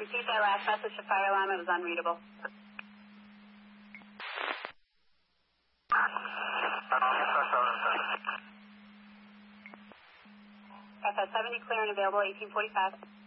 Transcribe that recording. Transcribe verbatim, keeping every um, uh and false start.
Repeat that last message to fire alarm. It was unreadable. F S seventy clear and available, eighteen forty-five.